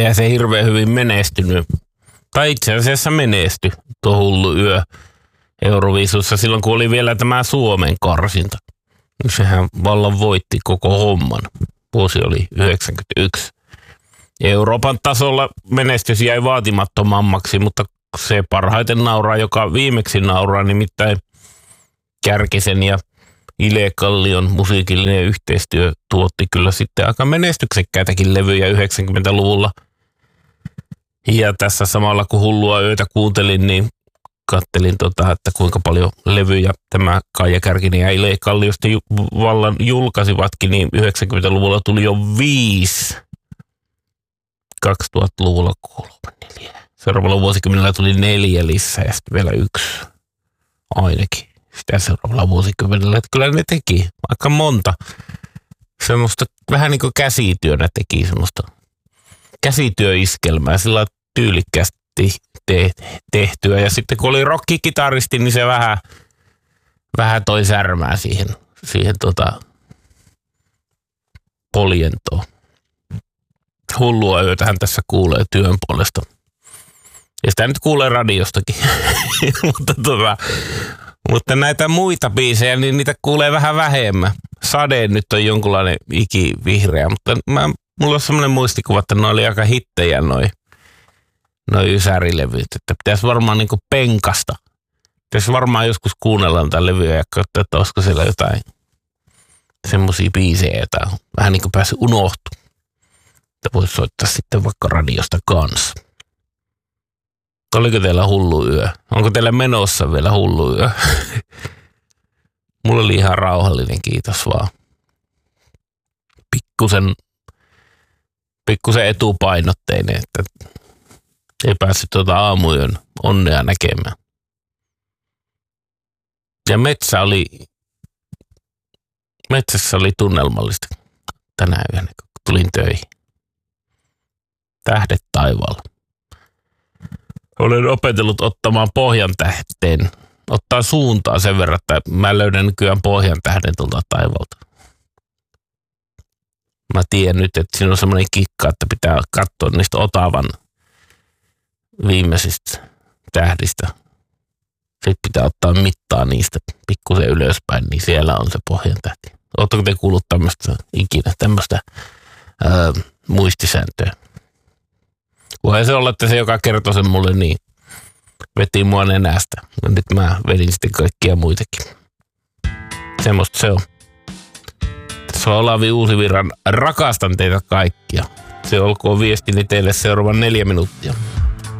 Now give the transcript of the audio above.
eihän se hirveän hyvin menestynyt. Tai itse asiassa menestyi tuo Hullu yö Euroviisussa silloin, kun oli vielä tämä Suomen karsinta. Sehän vallan voitti koko homman. Vuosi oli 91. Euroopan tasolla menestys jäi vaatimattomammaksi, mutta se parhaiten nauraa, joka viimeksi nauraa, nimittäin Kärkisen ja Ile Kallion musiikillinen yhteistyö tuotti kyllä sitten aika menestyksekkäitäkin levyjä 90-luvulla. Ja tässä samalla kun Hullua yötä kuuntelin, niin kattelin, että kuinka paljon levyjä tämä Kaija Kärkinen ja Ile Kalliosta vallan julkaisivatkin, niin 90-luvulla tuli jo 5. 2000-luvulla 3-4. Seuraavalla vuosikymmenellä tuli 4 lisää ja sitten vielä 1 ainakin. Sitä seuraavalla vuosikymmenellä, että kyllä ne teki aika monta. Semmoista vähän niin kuin käsityönä teki semmoista käsityöiskelmää, sillä tyylikkäästi tehtyä. Ja sitten kun oli rockikitaristi, niin se vähän toi särmää siihen poljentoon. Hullua yötähän tässä kuulee työn puolesta. Ja sitä nyt kuulee radiostakin. Mutta näitä muita biisejä, niin niitä kuulee vähän vähemmän. Sade nyt on jonkunlainen ikivihreä, mutta mulla on semmoinen muistikuva, että ne oli aika hittejä noi ysärilevyt. Että pitäisi varmaan niinku penkasta. Pitäisi varmaan joskus kuunnella näitä levyjä ja katsoa, että olisiko siellä jotain semmoisia biisejä, joita on vähän niin kuin päässyt unohtumaan. Että voisi soittaa sitten vaikka radiosta kanssa. Oliko teillä Hullu yö? Onko teillä menossa vielä Hullu yö? Mulla oli ihan rauhallinen, kiitos vaan. Pikkusen etupainotteinen, että ei päässyt aamuyön onnea näkemään. Ja metsässä oli tunnelmallista tänä yönä, kun tulin töihin. Tähdet taivaalla. Olen opetellut ottamaan pohjan tähteen, ottaa suuntaa sen verran, että mä löydän nykyään pohjan tähden tuolta taivalta. Mä tiedän nyt, että siinä on semmoinen kikka, että pitää katsoa niistä Otavan viimeisistä tähdistä. Sitten pitää ottaa mittaa niistä pikkusen ylöspäin, niin siellä on se pohjan tähti. Oletteko te kuullut tämmöistä muistisääntöä? Voihan se olla, että se, joka kertoi sen mulle, niin veti mua nenästä. Ja nyt mä vedin sitten kaikkia muitakin. Semmosta se on. Tässä on Olavi Uusivirran Rakastan teitä kaikkia. Se olkoon viestini teille seuraavan 4 minuuttia.